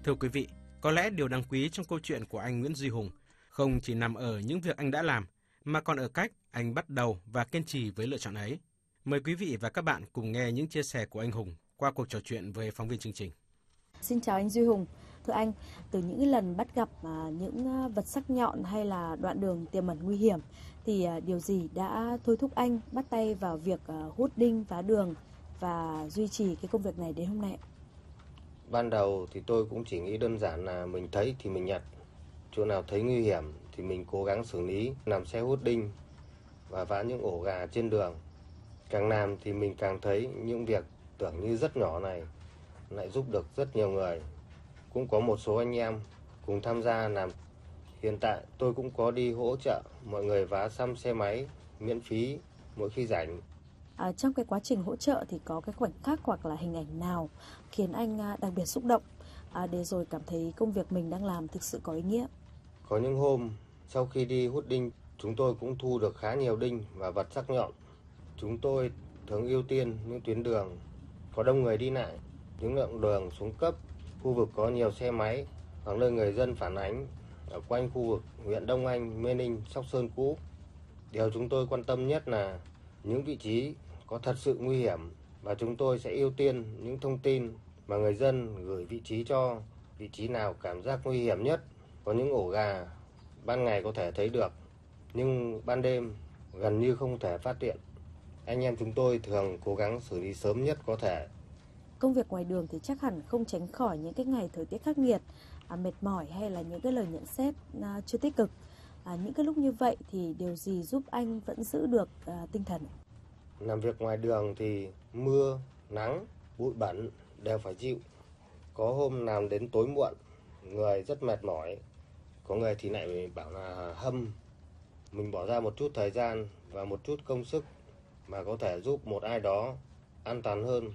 Thưa quý vị, có lẽ điều đáng quý trong câu chuyện của anh Nguyễn Duy Hùng không chỉ nằm ở những việc anh đã làm, mà còn ở cách anh bắt đầu và kiên trì với lựa chọn ấy. Mời quý vị và các bạn cùng nghe những chia sẻ của anh Hùng qua cuộc trò chuyện với phóng viên chương trình. Xin chào anh Duy Hùng. Thưa anh, từ những lần bắt gặp những vật sắc nhọn hay là đoạn đường tiềm ẩn nguy hiểm, thì điều gì đã thôi thúc anh bắt tay vào việc hút đinh phá đường và duy trì cái công việc này đến hôm nay? Ban đầu thì tôi cũng chỉ nghĩ đơn giản là mình thấy thì mình nhặt, chỗ nào thấy nguy hiểm thì mình cố gắng xử lý, làm xe hút đinh và vá những ổ gà trên đường. Càng làm thì mình càng thấy những việc tưởng như rất nhỏ này lại giúp được rất nhiều người. Cũng có một số anh em cùng tham gia làm. Hiện tại tôi cũng có đi hỗ trợ mọi người vá xăm xe máy miễn phí mỗi khi rảnh. Trong cái quá trình hỗ trợ thì có cái khoảnh khắc hoặc là hình ảnh nào khiến anh đặc biệt xúc động để rồi cảm thấy công việc mình đang làm thực sự có ý nghĩa? Có những hôm sau khi đi hút đinh, chúng tôi cũng thu được khá nhiều đinh và vật sắc nhọn. Chúng tôi thường ưu tiên những tuyến đường có đông người đi lại, những đoạn đường xuống cấp, khu vực có nhiều xe máy hoặc nơi người dân phản ánh ở quanh khu vực huyện Đông Anh, Mê Linh, Sóc Sơn cũ. Điều chúng tôi quan tâm nhất là những vị trí có thật sự nguy hiểm và chúng tôi sẽ ưu tiên những thông tin mà người dân gửi vị trí cho vị trí nào cảm giác nguy hiểm nhất. Có những ổ gà ban ngày có thể thấy được nhưng ban đêm gần như không thể phát hiện. Anh em chúng tôi thường cố gắng xử lý sớm nhất có thể. Công việc ngoài đường thì chắc hẳn không tránh khỏi những cái ngày thời tiết khắc nghiệt, mệt mỏi hay là những cái lời nhận xét chưa tích cực. Những cái lúc như vậy thì điều gì giúp anh vẫn giữ được tinh thần? Làm việc ngoài đường thì mưa, nắng, bụi bẩn đều phải chịu. Có hôm làm đến tối muộn, người rất mệt mỏi. Có người thì lại bảo là hâm. Mình bỏ ra một chút thời gian và một chút công sức mà có thể giúp một ai đó an toàn hơn.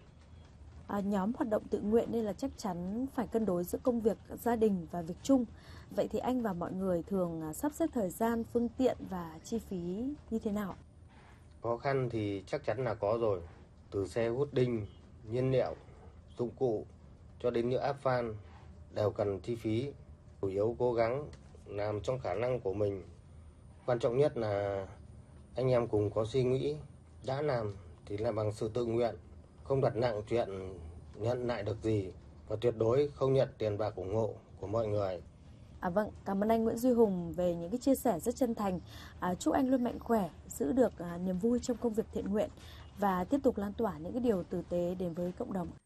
Nhóm hoạt động tự nguyện nên là chắc chắn phải cân đối giữa công việc gia đình và việc chung. Vậy thì anh và mọi người thường sắp xếp thời gian, phương tiện và chi phí như thế nào? Khó khăn thì chắc chắn là có rồi. Từ xe hút đinh, nhiên liệu, dụng cụ cho đến những áp phan đều cần chi phí. Chủ yếu cố gắng làm trong khả năng của mình. Quan trọng nhất là anh em cùng có suy nghĩ, đã làm thì làm bằng sự tự nguyện, không đặt nặng chuyện nhận lại được gì và tuyệt đối không nhận tiền bạc ủng hộ của mọi người. Vâng, cảm ơn anh Nguyễn Duy Hùng về những cái chia sẻ rất chân thành. Chúc anh luôn mạnh khỏe, giữ được niềm vui trong công việc thiện nguyện và tiếp tục lan tỏa những cái điều tử tế đến với cộng đồng.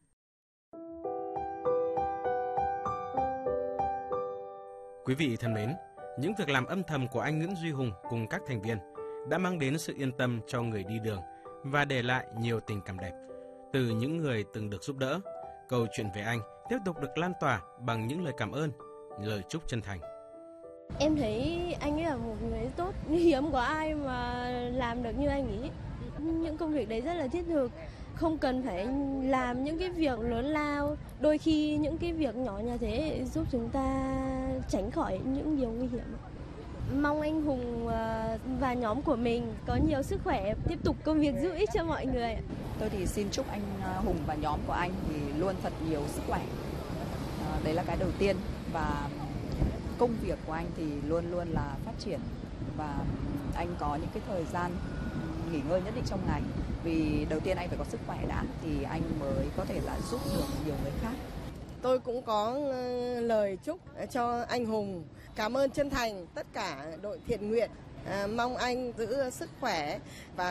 Quý vị thân mến, những việc làm âm thầm của anh Nguyễn Duy Hùng cùng các thành viên đã mang đến sự yên tâm cho người đi đường và để lại nhiều tình cảm đẹp. Từ những người từng được giúp đỡ, câu chuyện về anh tiếp tục được lan tỏa bằng những lời cảm ơn, lời chúc chân thành. Em thấy anh ấy là một người tốt, hiếm có ai mà làm được như anh ấy. Những công việc đấy rất là thiết thực, không cần phải làm những cái việc lớn lao. Đôi khi những cái việc nhỏ như thế giúp chúng ta tránh khỏi những điều nguy hiểm. Mong anh Hùng và nhóm của mình có nhiều sức khỏe, tiếp tục công việc giúp ích cho mọi người. Tôi thì xin chúc anh Hùng và nhóm của anh thì luôn thật nhiều sức khỏe. Đấy là cái đầu tiên. Và công việc của anh thì luôn luôn là phát triển và anh có những cái thời gian nghỉ ngơi nhất định trong ngày. Vì đầu tiên anh phải có sức khỏe đã thì anh mới có thể là giúp được nhiều người khác. Tôi cũng có lời chúc cho anh Hùng. Cảm ơn chân thành tất cả đội thiện nguyện. Mong anh giữ sức khỏe và